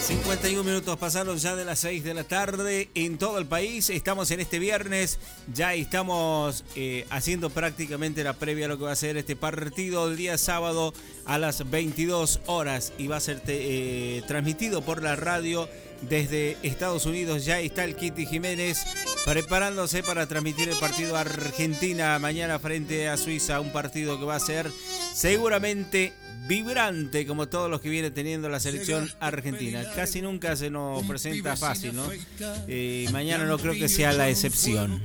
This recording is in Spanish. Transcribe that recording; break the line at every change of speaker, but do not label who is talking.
51 minutos pasaron ya de las 6 de la tarde en todo el país. Estamos en este viernes, ya estamos haciendo prácticamente la previa a lo que va a ser este partido el día sábado a las 22 horas y va a ser transmitido por la radio desde Estados Unidos. Ya está el Kitty Jiménez preparándose para transmitir el partido Argentina mañana frente a Suiza, un partido que va a ser seguramente vibrante como todos los que viene teniendo la selección argentina. Casi nunca se nos presenta fácil, ¿no? Mañana no creo que sea la excepción.